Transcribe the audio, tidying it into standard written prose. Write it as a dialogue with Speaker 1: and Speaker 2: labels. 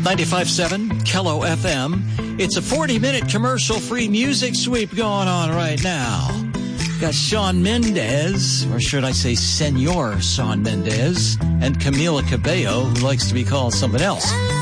Speaker 1: 95.7 Kello FM. It's a 40-minute commercial-free music sweep going on right now. Got Shawn Mendes, or should I say Senor Shawn Mendes, and Camila Cabello, who likes to be called something else.